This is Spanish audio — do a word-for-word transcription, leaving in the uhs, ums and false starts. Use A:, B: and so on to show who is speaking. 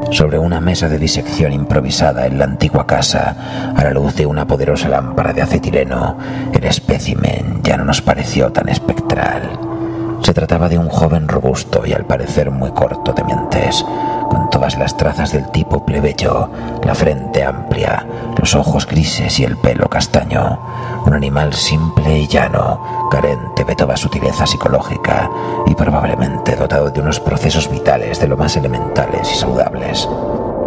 A: Sobre una mesa de disección improvisada en la antigua casa, a la luz de una poderosa lámpara de acetileno, el espécimen ya no nos pareció tan espectral. Se trataba de un joven robusto y al parecer muy corto de mientes, con todas las trazas del tipo plebeyo, la frente amplia, los ojos grises y el pelo castaño. Un animal simple y llano, carente de toda sutileza psicológica y probablemente dotado de unos procesos vitales de lo más elementales y saludables.